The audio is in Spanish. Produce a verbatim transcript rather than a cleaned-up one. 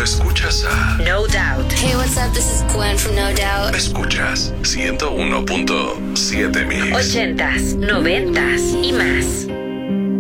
escuchas a No Doubt. Hey, what's up? This is Gwen from No Doubt. Escuchas ciento uno punto siete Mix. Ochentas, noventas y más.